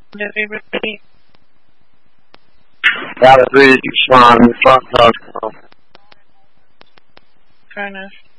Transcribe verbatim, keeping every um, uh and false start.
Everybody. That was really fun. Fun dot com. Fair enough.